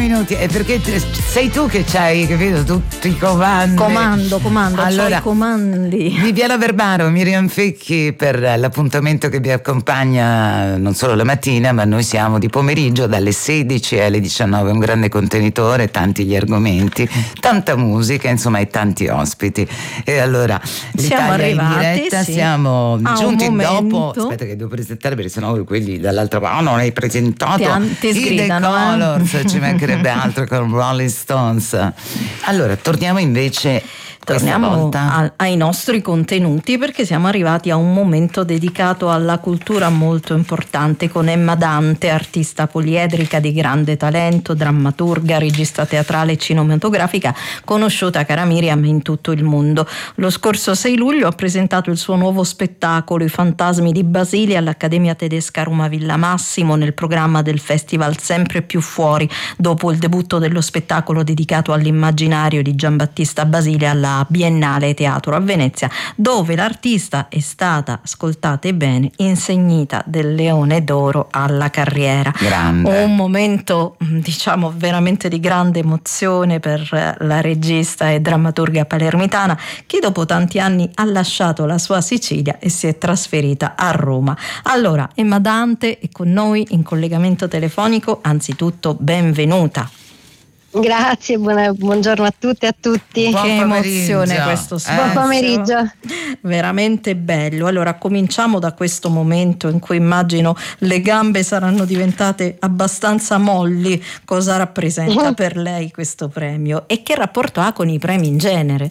minuti. È perché sei tu che c'hai, capito, tutti i comandi. Comando, allora, i comandi. Viviana Verbaro, Miriam Fecchi per l'appuntamento che vi accompagna non solo la mattina, ma noi siamo di pomeriggio dalle 16 alle 19, un grande contenitore, tanti gli argomenti, tanta musica, insomma, e tanti ospiti. E allora siamo arrivati, in diretta, sì, siamo giunti dopo. momento. Aspetta che devo presentare, perché sennò quelli dall'altra parte non hai presentato. Ti sgridano, The Colors, ci mancherebbe altro, con Rolling Stones. Allora, torniamo invece. Torniamo ai nostri contenuti, perché siamo arrivati a un momento dedicato alla cultura molto importante, con Emma Dante, artista poliedrica di grande talento, drammaturga, regista teatrale e cinematografica, conosciuta, cara Miriam, in tutto il mondo. Lo scorso 6 luglio ha presentato il suo nuovo spettacolo I fantasmi di Basile all'Accademia Tedesca Roma Villa Massimo, nel programma del festival Sempre più fuori, dopo il debutto dello spettacolo dedicato all'immaginario di Giambattista Basile alla Biennale Teatro a Venezia, dove l'artista è stata, ascoltate bene, insegnita del Leone d'Oro alla carriera. Grande. Un momento, diciamo, veramente di grande emozione per la regista e drammaturga palermitana, che dopo tanti anni ha lasciato la sua Sicilia e si è trasferita a Roma. Allora, Emma Dante è con noi in collegamento telefonico. Anzitutto benvenuta. Grazie, buongiorno a tutte e a tutti. Buon che pomeriggio. emozione questo spazio. Buon pomeriggio. Veramente bello. Allora, cominciamo da questo momento in cui immagino le gambe saranno diventate abbastanza molli. Cosa rappresenta per lei questo premio e che rapporto ha con i premi in genere?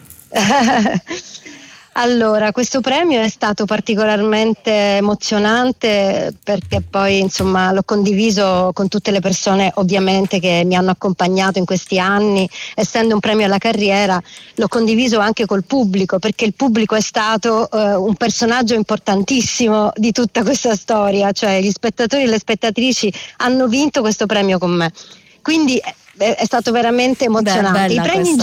Allora, questo premio è stato particolarmente emozionante, perché poi insomma l'ho condiviso con tutte le persone ovviamente che mi hanno accompagnato in questi anni. Essendo un premio alla carriera, l'ho condiviso anche col pubblico, perché il pubblico è stato un personaggio importantissimo di tutta questa storia, cioè gli spettatori e le spettatrici hanno vinto questo premio con me. Quindi è stato veramente emozionante.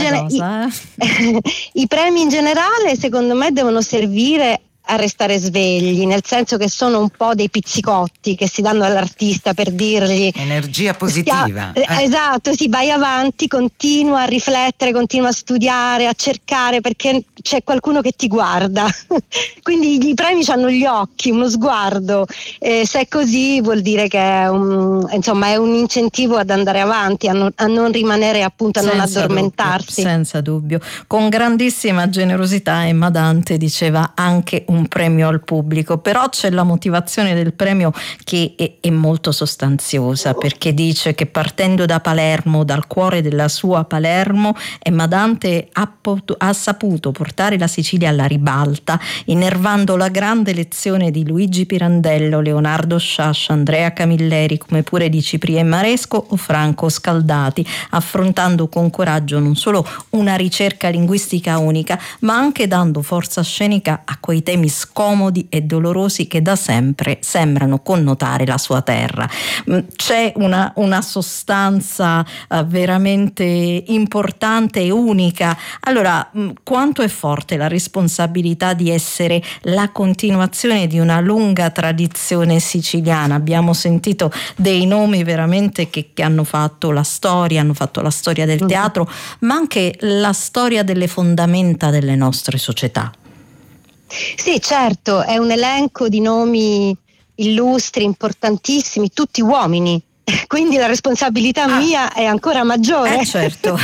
I premi in generale, secondo me, devono servire a restare svegli, nel senso che sono un po' dei pizzicotti che si danno all'artista per dirgli energia positiva. Esatto, sì, vai avanti, continua a riflettere, continua a studiare, a cercare, perché c'è qualcuno che ti guarda. Quindi i premi hanno gli occhi, uno sguardo, se è così vuol dire che è un incentivo ad andare avanti, a non rimanere, appunto, a non addormentarsi. Senza dubbio. Con grandissima generosità Emma Dante diceva anche un premio al pubblico, però c'è la motivazione del premio che è molto sostanziosa, perché dice che partendo da Palermo, dal cuore della sua Palermo, Emma Dante ha saputo portare la Sicilia alla ribalta, innervando la grande lezione di Luigi Pirandello, Leonardo Sciascia, Andrea Camilleri, come pure di Cipriano Maresco o Franco Scaldati, affrontando con coraggio non solo una ricerca linguistica unica, ma anche dando forza scenica a quei temi scomodi e dolorosi che da sempre sembrano connotare la sua terra. C'è una sostanza veramente importante e unica. Allora, quanto è forte la responsabilità di essere la continuazione di una lunga tradizione siciliana? Abbiamo sentito dei nomi veramente che hanno fatto la storia del teatro, ma anche la storia delle fondamenta delle nostre società. Sì, certo, è un elenco di nomi illustri, importantissimi, tutti uomini, quindi la responsabilità mia è ancora maggiore. Certo.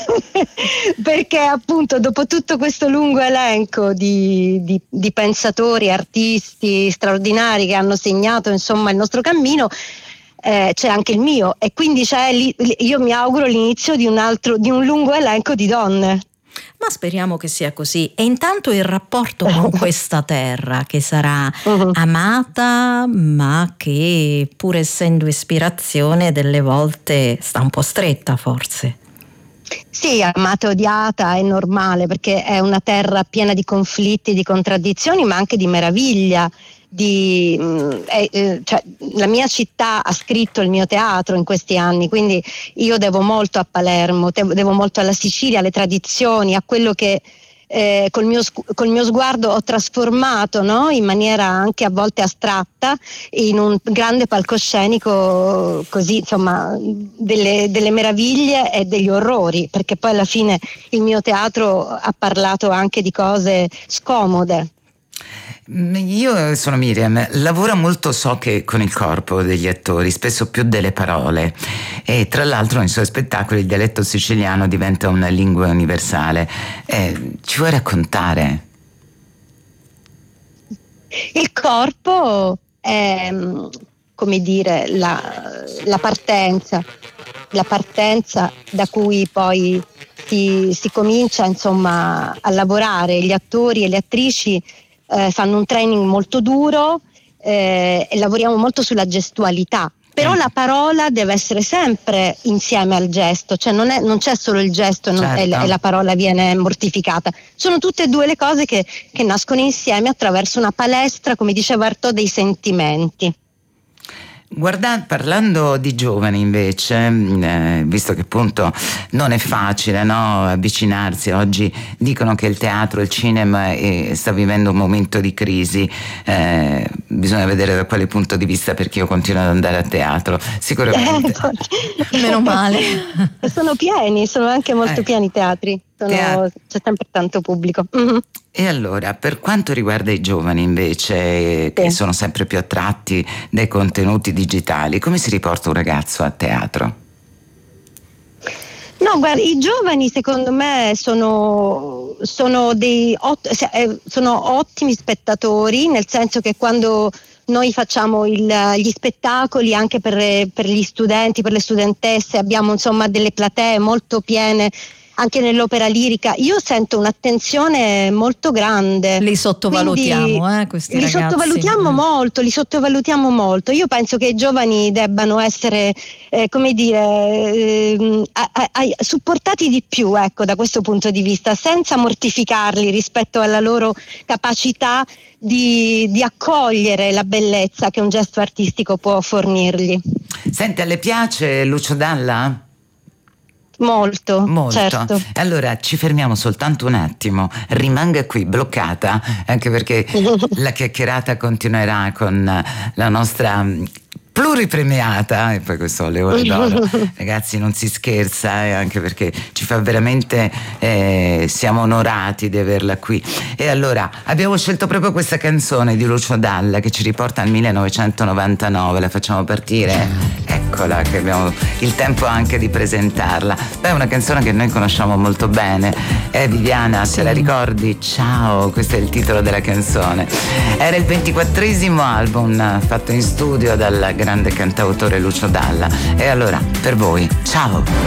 Perché appunto dopo tutto questo lungo elenco di pensatori, artisti straordinari che hanno segnato, insomma, il nostro cammino, c'è anche il mio, e quindi io mi auguro l'inizio di un lungo elenco di donne. Ma speriamo che sia così. E intanto il rapporto con questa terra che sarà amata, ma che, pur essendo ispirazione, delle volte sta un po' stretta, forse. Sì, amata e odiata è normale, perché è una terra piena di conflitti, di contraddizioni, ma anche di meraviglia. Cioè, la mia città ha scritto il mio teatro in questi anni, quindi io devo molto a Palermo, devo molto alla Sicilia, alle tradizioni, a quello che col mio sguardo ho trasformato, no, in maniera anche a volte astratta in un grande palcoscenico, così insomma, delle meraviglie e degli orrori, perché poi alla fine il mio teatro ha parlato anche di cose scomode. Io sono Miriam, lavoro molto, so che con il corpo degli attori, spesso più delle parole, e tra l'altro nei suoi spettacoli il dialetto siciliano diventa una lingua universale. Ci vuoi raccontare? Il corpo è, come dire, la partenza da cui poi si comincia insomma a lavorare. Gli attori e le attrici fanno un training molto duro e lavoriamo molto sulla gestualità, però la parola deve essere sempre insieme al gesto, cioè non c'è solo il gesto e la parola viene mortificata, sono tutte e due le cose che nascono insieme attraverso una palestra, come diceva Artaud, dei sentimenti. Guarda, parlando di giovani invece, visto che appunto non è facile, no, avvicinarsi, oggi dicono che il teatro, il cinema sta vivendo un momento di crisi, bisogna vedere da quale punto di vista, perché io continuo ad andare a teatro, sicuramente. Meno male. Sono anche molto pieni i teatri. C'è sempre tanto pubblico. Mm-hmm. E allora, per quanto riguarda i giovani invece, che sono sempre più attratti dai contenuti digitali, come si riporta un ragazzo a teatro? No, guarda, i giovani secondo me sono ottimi spettatori, nel senso che quando noi facciamo gli spettacoli anche per gli studenti, per le studentesse, abbiamo insomma delle platee molto piene. Anche nell'opera lirica io sento un'attenzione molto grande. Li sottovalutiamo, questi ragazzi. Li sottovalutiamo molto. Io penso che i giovani debbano essere, supportati di più, ecco, da questo punto di vista, senza mortificarli rispetto alla loro capacità di accogliere la bellezza che un gesto artistico può fornirgli. Senti, le piace Lucio Dalla? Molto, certo. Allora ci fermiamo soltanto un attimo, rimanga qui bloccata, anche perché la chiacchierata continuerà con la nostra pluripremiata, e poi questo Leone d'Oro, ragazzi, non si scherza, anche perché ci fa veramente, siamo onorati di averla qui. E allora abbiamo scelto proprio questa canzone di Lucio Dalla che ci riporta al 1999, la facciamo partire? Eccola, che abbiamo il tempo anche di presentarla. Beh, è una canzone che noi conosciamo molto bene, Viviana, se la ricordi? Ciao, questo è il titolo della canzone. Era il 24esimo album fatto in studio dal grande cantautore Lucio Dalla. E allora, per voi, ciao!